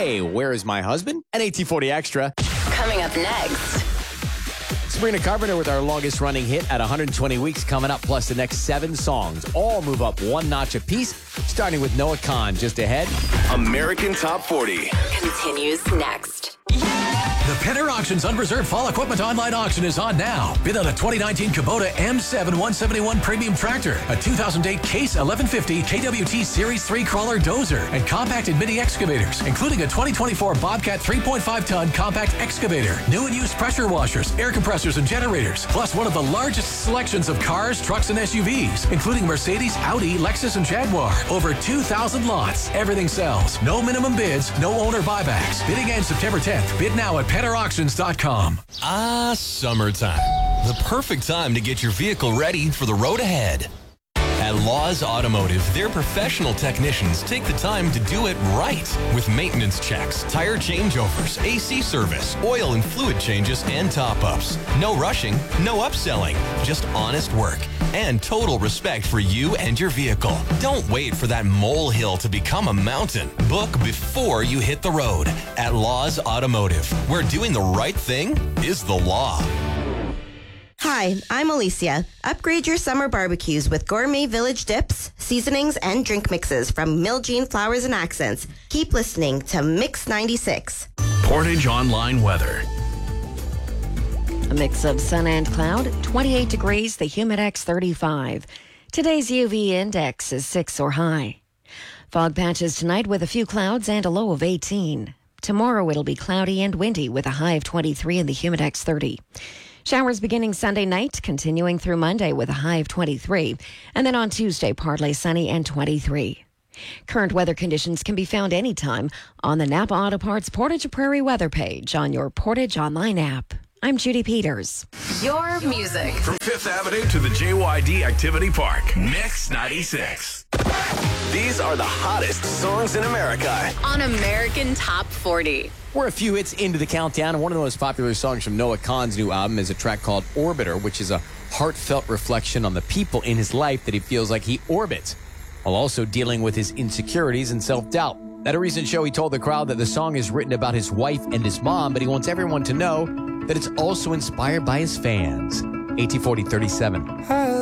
Hey, Where Is My Husband? And AT40 Extra. Coming up next. Sabrina Carpenter with our longest running hit at 120 weeks coming up, plus the next 7 songs. All move up one notch apiece, starting with Noah Kahan just ahead. American Top 40 Continues next. The Penner Auctions Unreserved Fall Equipment Online Auction is on now. Bid on a 2019 Kubota M7 171 Premium Tractor, a 2008 Case 1150 KWT Series 3 Crawler Dozer, and compacted mini excavators, including a 2024 Bobcat 3.5-ton compact excavator, new and used pressure washers, air compressors, and generators, plus one of the largest selections of cars, trucks, and SUVs, including Mercedes, Audi, Lexus, and Jaguar. Over 2,000 lots. Everything sells. No minimum bids, no owner buybacks. Bidding ends September 10th. Bid now at PennerAuctions.com. Summertime. The perfect time to get your vehicle ready for the road ahead. At Laws Automotive, their professional technicians take the time to do it right with maintenance checks, tire changeovers, AC service, oil and fluid changes, and top-ups. No rushing, no upselling, just honest work and total respect for you and your vehicle. Don't wait for that molehill to become a mountain. Book before you hit the road at Laws Automotive, where doing the right thing is the law. Hi, I'm Alicia. Upgrade your summer barbecues with Gourmet Village dips, seasonings, and drink mixes from Miljean Flowers and Accents. Keep listening to Mix 96. Portage Online weather. A mix of sun and cloud, 28 degrees, the Humidex 35. Today's UV index is 6 or high. Fog patches tonight with a few clouds and a low of 18. Tomorrow it'll be cloudy and windy with a high of 23 and the Humidex 30. Showers beginning Sunday night, continuing through Monday with a high of 23. And then on Tuesday, partly sunny and 23. Current weather conditions can be found anytime on the Napa Auto Parts Portage Prairie weather page on your Portage Online app. I'm Judy Peters. Your music. From 5th Avenue to the JYD Activity Park. Mix 96. These are the hottest songs in America. On American Top 40. We're a few hits into the countdown, and one of the most popular songs from Noah Kahan's new album is a track called Orbiter, which is a heartfelt reflection on the people in his life that he feels like he orbits, while also dealing with his insecurities and self-doubt. At a recent show, he told the crowd that the song is written about his wife and his mom, but he wants everyone to know that it's also inspired by his fans. AT40 37.